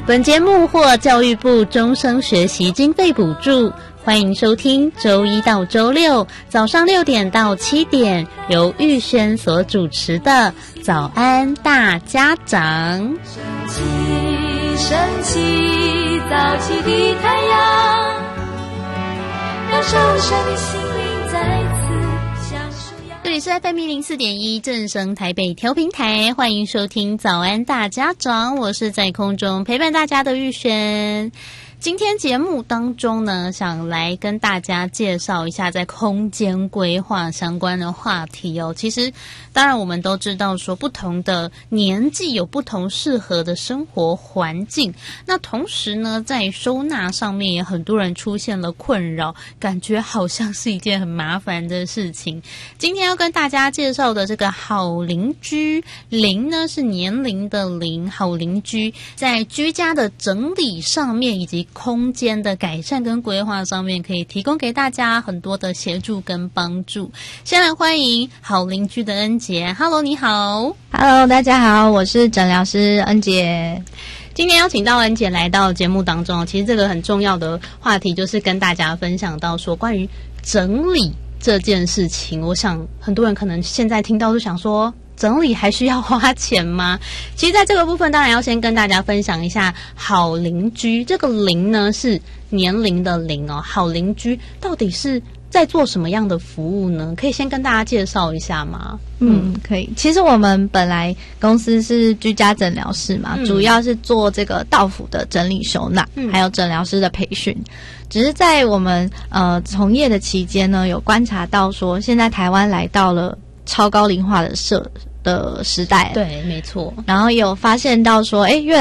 本节目获教育部终生学习经费补助，欢迎收听周一到周六早上6点到7点，由玉轩所主持的早安大家长。 升起，升起，早起的太阳，让受伤的心灵再次享受阳光。 这里是 FM 104.1正声台北调频台，欢迎收听早安大家长，我是在空中陪伴大家的玉轩。今天节目当中呢，想来跟大家介绍一下在空间规划相关的话题哦。其实当然我们都知道说，不同的年纪有不同适合的生活环境，那同时呢，在收纳上面也很多人出现了困扰，感觉好像是一件很麻烦的事情。今天要跟大家介绍的这个好邻居，邻呢是年龄的邻，好邻居在居家的整理上面以及空间的改善跟规划上面，可以提供给大家很多的协助跟帮助。先来欢迎好邻居的恩杰。 Hello， 你好。 Hello， 大家好，我是诊疗师恩杰。 今天邀请到恩姐来到节目当中，其实这个很重要的话题就是跟大家分享到说关于整理这件事情。我想很多人可能现在听到就想说，整理还需要花钱吗？其实在这个部分当然要先跟大家分享一下好邻居，这个邻呢是年龄的邻哦。好邻居到底是在做什么样的服务呢？可以先跟大家介绍一下吗？ 可以。其实我们本来公司是居家诊疗室嘛，主要是做这个到府的整理收纳，还有诊疗师的培训。只是在我们从业的期间呢，有观察到说，现在台湾来到了超高龄化的时代。 对，没错。 然后也有发现到说，越